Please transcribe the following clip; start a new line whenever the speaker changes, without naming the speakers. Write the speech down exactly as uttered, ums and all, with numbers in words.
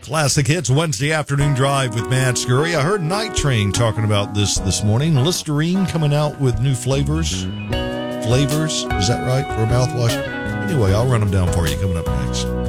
Classic Hits Wednesday afternoon drive with Matt Scurry. I heard Night Train talking about this this morning. Listerine coming out with new flavors. Flavors, is that right, for a mouthwash? Anyway, I'll run them down for you coming up next.